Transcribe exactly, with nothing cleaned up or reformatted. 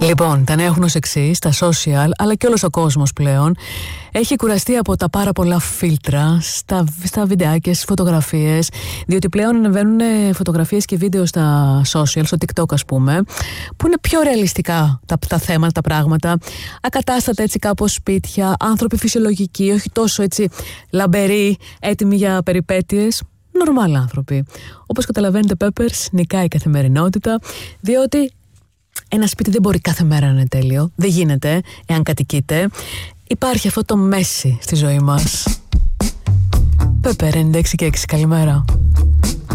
Λοιπόν, τα νέα έχουν ως εξής, τα social, αλλά και όλος ο κόσμος πλέον έχει κουραστεί από τα πάρα πολλά φίλτρα στα, στα βιντεάκια, στις φωτογραφίες, διότι πλέον ανεβαίνουν φωτογραφίες και βίντεο στα social, στο TikTok ας πούμε, που είναι πιο ρεαλιστικά τα, τα θέματα, τα πράγματα, ακατάστατα έτσι κάπως σπίτια, άνθρωποι φυσιολογικοί, όχι τόσο έτσι λαμπεροί, έτοιμοι για περιπέτειες. Νορμάλ άνθρωποι. Όπως καταλαβαίνετε, Peppers νικάει η καθημερινότητα, διότι ένα σπίτι δεν μπορεί κάθε μέρα να είναι τέλειο. Δεν γίνεται, εάν κατοικείτε. Υπάρχει αυτό το μέση στη ζωή μας. Pepper ενενήντα έξι και έξι, καλημέρα.